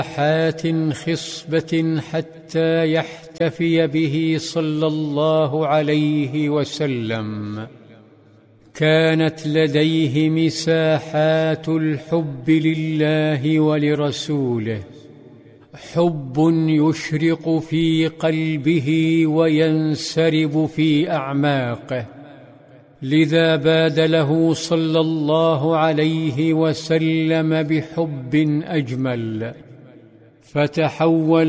حات خصبة حتى يحتفي به صلى الله عليه وسلم. كانت لديه مساحات الحب لله ولرسوله، حب يشرق في قلبه وينسرب في أعماقه، لذا باد له صلى الله عليه وسلم بحب أجمل، فتحول